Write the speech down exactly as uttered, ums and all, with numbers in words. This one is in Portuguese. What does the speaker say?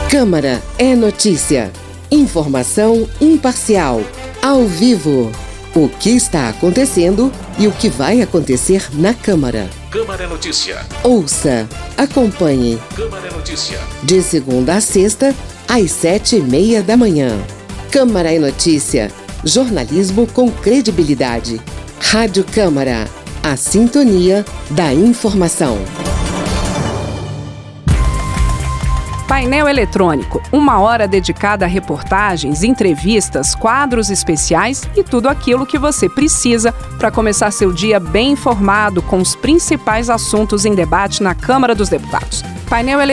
Câmara é notícia. Informação imparcial. Ao vivo. O que está acontecendo e o que vai acontecer na Câmara. Câmara é notícia. Ouça, acompanhe. Câmara é notícia. De segunda a sexta, às sete e meia da manhã. Câmara é notícia. Jornalismo com credibilidade. Rádio Câmara. A sintonia da informação. Painel eletrônico, uma hora dedicada a reportagens, entrevistas, quadros especiais e tudo aquilo que você precisa para começar seu dia bem informado com os principais assuntos em debate na Câmara dos Deputados. Painel